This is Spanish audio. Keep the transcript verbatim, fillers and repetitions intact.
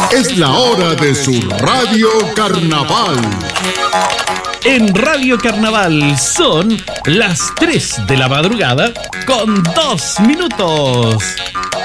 Es la hora de su Radio Carnaval. En Radio Carnaval son las tres de la madrugada con dos minutos.